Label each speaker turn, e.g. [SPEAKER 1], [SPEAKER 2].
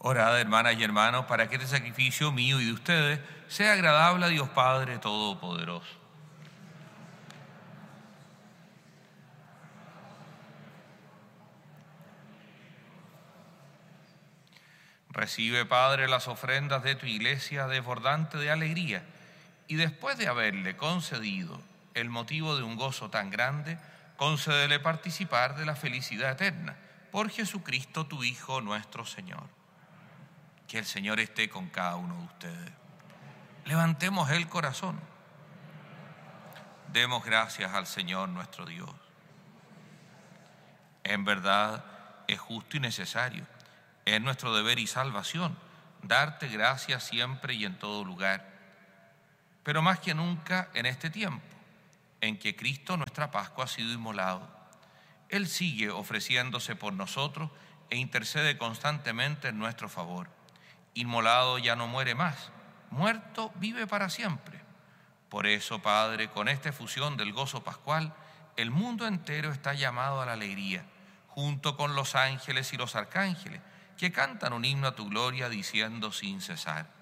[SPEAKER 1] Orad, hermanas y hermanos, para que este sacrificio mío y de ustedes sea agradable a Dios Padre Todopoderoso. Recibe, Padre, las ofrendas de tu iglesia desbordante de alegría, y después de haberle concedido el motivo de un gozo tan grande, concédele participar de la felicidad eterna. Por Jesucristo, tu Hijo, nuestro Señor. Que el Señor esté con cada uno de ustedes. Levantemos el corazón. Demos gracias al Señor nuestro Dios. En verdad es justo y necesario, es nuestro deber y salvación, darte gracias siempre y en todo lugar, pero más que nunca en este tiempo, en que Cristo, nuestra Pascua, ha sido inmolado. Él sigue ofreciéndose por nosotros e intercede constantemente en nuestro favor. Inmolado ya no muere más, muerto vive para siempre. Por eso, Padre, con esta efusión del gozo pascual, el mundo entero está llamado a la alegría, junto con los ángeles y los arcángeles, que cantan un himno a tu gloria diciendo sin cesar: